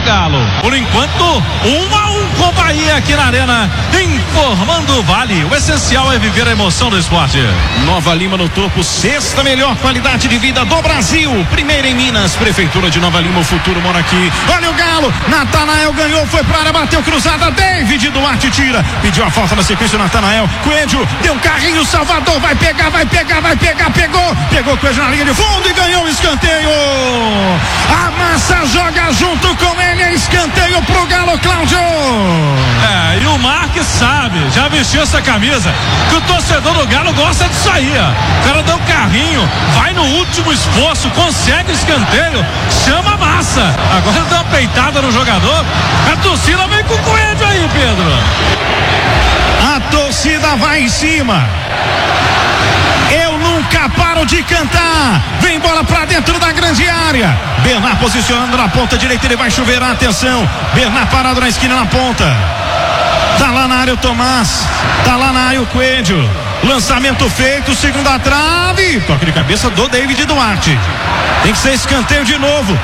o Galo. Por enquanto, 1-1 com o Bahia aqui na Arena, informando o Vale. O essencial é viver a emoção do esporte. Nova Lima no topo, sexta melhor qualidade de vida do Brasil. Primeira em Minas, Prefeitura de Nova Lima, o futuro mora aqui. Olha o Galo, Natanael ganhou, foi pra área, bateu cruzada, David Duarte tira, pediu a falta na sequência, o Natanael, Coelho, deu um carrinho, Salvador, vai pegar, pegou Coelho na linha de fundo e ganhou o escanteio. A Massa joga junto com ele, é escanteio pro Galo, Cláudio. E o Marques sabe, já vestiu essa camisa, que o torcedor do Galo gosta disso aí, ó. O cara dá um carrinho, vai no último esforço, consegue o escanteio, chama a Massa. Agora dá uma peitada no jogador, a torcida vem com o Coelho aí, Pedro. A torcida vai em cima. Eu nunca paro de cantar. Vem bola pra dentro da grande área. Bernard posicionando na ponta direita, ele vai chover, atenção. Bernard parado na esquina na ponta. Tá lá na área o Tomás, tá lá na área o Coelho. Lançamento feito, segunda trave. Toque de cabeça do David Duarte. Tem que ser escanteio de novo.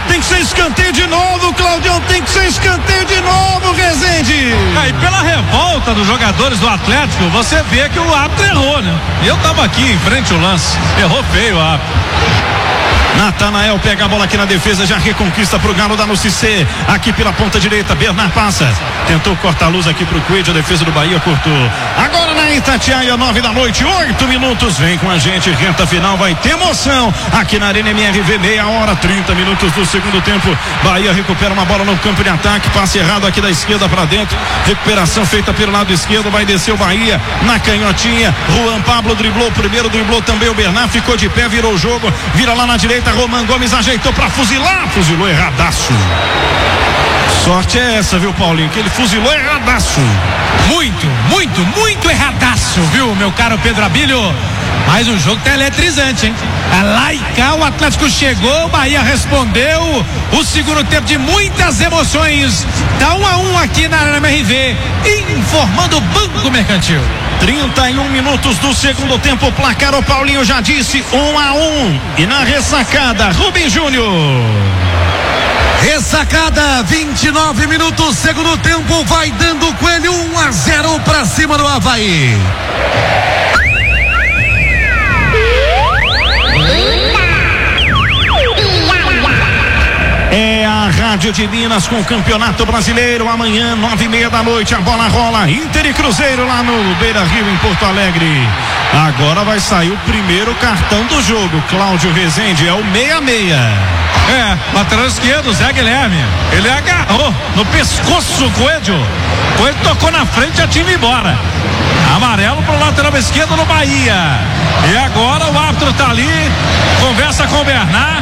Claudião, tem que ser escanteio de novo, Rezende. E pela revolta dos jogadores do Atlético, você vê que o árbitro errou, né? Eu tava aqui em frente ao lance, errou feio o árbitro. Natanael pega a bola aqui na defesa, já reconquista pro Galo, dá no Cissé, aqui pela ponta direita, Bernard passa, tentou cortar a luz aqui pro Coelho, a defesa do Bahia cortou. Agora na Itatiaia, 9 da noite, 8 minutos, vem com a gente, reta final, vai ter emoção, aqui na Arena MRV, meia hora, 30 minutos do segundo tempo, Bahia recupera uma bola no campo de ataque, passe errado aqui da esquerda pra dentro, recuperação feita pelo lado esquerdo, vai descer o Bahia, na canhotinha, Juan Pablo driblou, primeiro driblou também o Bernard, ficou de pé, virou o jogo, vira lá na direita, Roman Gomes ajeitou pra fuzilar, fuzilou erradaço. Sorte é essa, viu, Paulinho, que ele fuzilou erradaço. Muito erradaço, viu, meu caro Pedro Abílio? Mas o jogo tá eletrizante, hein? Lá e cá o Atlético chegou, o Bahia respondeu, o segundo tempo de muitas emoções. Tá 1-1 aqui na Arena MRV, informando o Banco Mercantil. 31 minutos do segundo tempo, o placar, o Paulinho já disse, 1-1. E na ressacada, Rubem Júnior. Ressacada, 29 minutos, segundo tempo, vai dando o Coelho 1-0 pra cima do Avaí. É a Rádio de Minas com o Campeonato Brasileiro, amanhã 9:30 da noite, a bola rola, Inter e Cruzeiro lá no Beira-Rio em Porto Alegre. Agora vai sair o primeiro cartão do jogo, Cláudio Rezende, é o 66. Lateral esquerdo, Zé Guilherme, ele agarrou no pescoço o Coelho tocou na frente e a time embora. Amarelo pro lateral esquerdo no Bahia. E agora o árbitro tá ali, conversa com o Bernard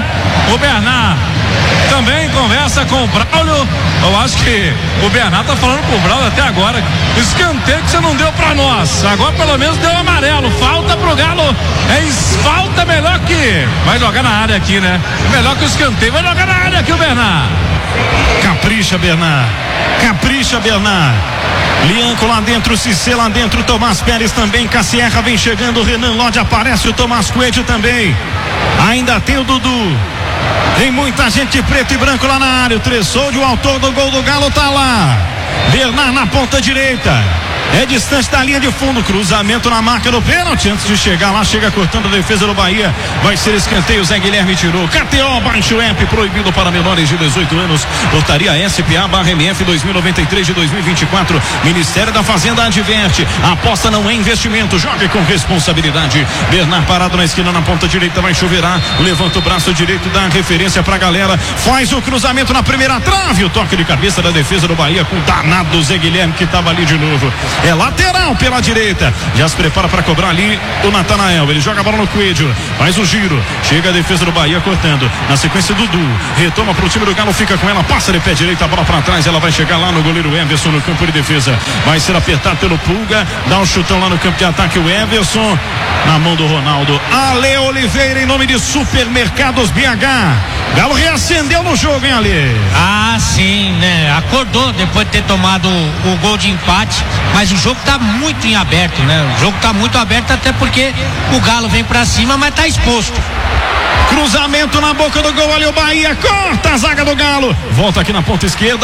também conversa com o Braulio. Eu acho que o Bernard tá falando pro Braulio até agora, escanteio que você não deu pra nós, agora pelo menos deu amarelo, falta pro Galo, falta melhor que, vai jogar na área aqui, né? Melhor que o escanteio, vai jogar na área aqui o Bernard. Capricha Bernard. Lianco lá dentro, Cissé lá dentro, Tomás Pérez também, Cassierra vem chegando, Renan Lodge aparece, o Tomás Coelho também. Ainda tem o Dudu. Tem muita gente preto e branco lá na área. O Tressoldi, o autor do gol do Galo, tá lá. Bernard na ponta direita. É distante da linha de fundo, cruzamento na marca do pênalti, antes de chegar lá, chega cortando a defesa do Bahia, vai ser escanteio, Zé Guilherme tirou. KTO, baixe o app, proibido para menores de 18 anos, portaria SPA/MF 2093 de 2024, Ministério da Fazenda adverte, aposta não é investimento, jogue com responsabilidade. Bernard parado na esquina, na ponta direita, vai choverá, levanta o braço direito, dá referência pra galera, faz o cruzamento na primeira trave, o toque de cabeça da defesa do Bahia com o danado Zé Guilherme que tava ali de novo. É lateral pela direita, já se prepara para cobrar ali o Natanael, ele joga a bola no Coelho, faz o giro, chega a defesa do Bahia cortando, na sequência Dudu, retoma pro time do Galo, fica com ela, passa de pé direito, a bola para trás, ela vai chegar lá no goleiro Everson no campo de defesa, vai ser apertado pelo Pulga, dá um chutão lá no campo de ataque, o Everson, na mão do Ronaldo. Ale Oliveira em nome de Supermercados BH, Galo reacendeu no jogo, hein, Ale? Ah, sim, né? Acordou depois de ter tomado o gol de empate, mas o jogo tá muito em aberto, né? O jogo tá muito aberto, até porque o Galo vem pra cima, mas tá exposto. Cruzamento na boca do gol, ali o Bahia, corta a zaga do Galo, volta aqui na ponta esquerda.